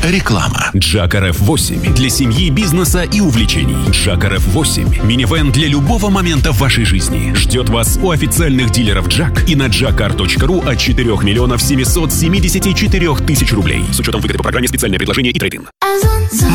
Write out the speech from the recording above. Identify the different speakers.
Speaker 1: Реклама.
Speaker 2: Jack RF8 для семьи, бизнеса и увлечений. Jack RF8 – минивэн для любого момента в вашей жизни. Ждет вас у официальных дилеров Jack и на jackcar.ru от 4 миллионов 774 тысяч рублей. С учетом выгоды по программе «Специальное предложение» и трейд-ин.